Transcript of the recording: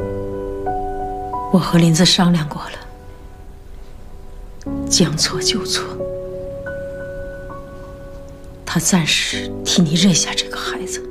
我和林子商量过了，将错就错。他暂时替你认下这个孩子。